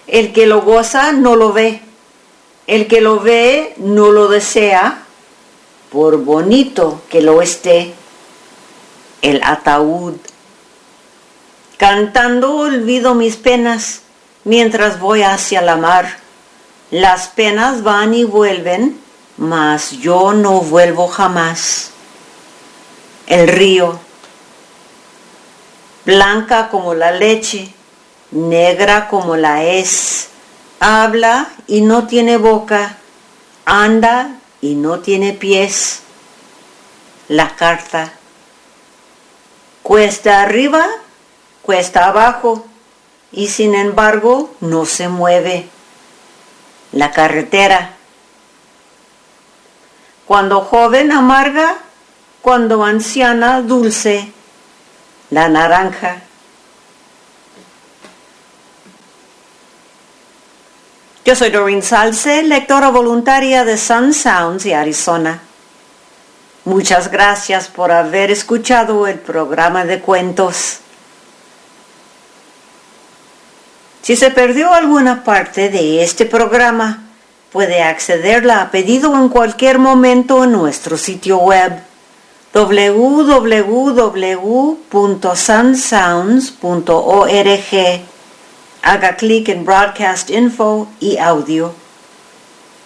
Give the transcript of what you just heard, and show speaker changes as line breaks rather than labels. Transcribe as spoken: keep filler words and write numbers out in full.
El que lo goza no lo ve. El que lo ve no lo desea, por bonito que lo esté. El ataúd. Cantando olvido mis penas mientras voy hacia la mar. Las penas van y vuelven, mas yo no vuelvo jamás. El río. Blanca como la leche, negra como la hez, habla y no tiene boca, anda y no tiene pies. La carta. Cuesta arriba, cuesta abajo, y sin embargo no se mueve. La carretera. Cuando joven amarga, cuando anciana dulce. La naranja. Yo soy Doreen Salce, lectora voluntaria de Sun Sounds y Arizona. Muchas gracias por haber escuchado el programa de cuentos. Si se perdió alguna parte de este programa, puede accederla a pedido en cualquier momento en nuestro sitio web doble u doble u doble u punto sun sounds punto org. Haga clic en Broadcast Info y Audio.